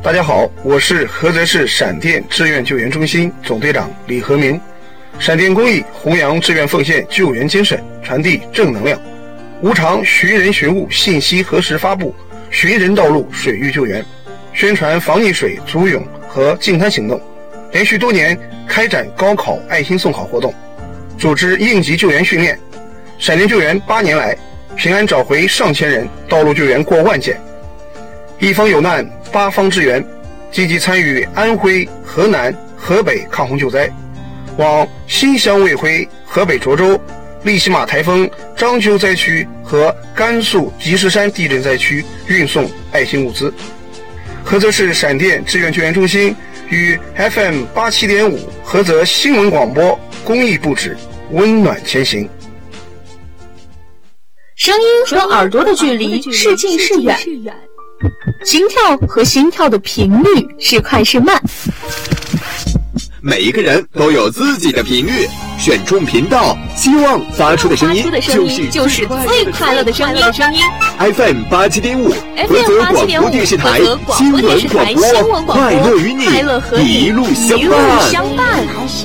大家好，我是菏泽市闪电志愿救援中心总队长李和明。闪电公益弘扬志愿奉献救援精神，传递正能量，无偿寻人寻物信息核实发布，寻人道路水域救援，宣传防溺水、足泳和净滩行动，连续多年开展高考爱心送考活动，组织应急救援训练。闪电救援8年来，平安找回上千人，道路救援过万件。一方有难，8方支援，积极参与安徽、河南、河北抗洪救灾，往新乡卫辉、河北涿州、利西马台风、章丘灾区和甘肃积石山地震灾区运送爱心物资。菏泽市闪电志愿救援中心与 FM 87.5 菏泽新闻广播公益布置，温暖前行。 声音和耳朵的距离是近是远，心跳和心跳的频率是快是慢。 每一个人都有自己的频率，选中频道，希望发出的声音就是最快乐的声音。 FM 87.5，菏泽广播电视台新闻广播，快乐与你一路相伴。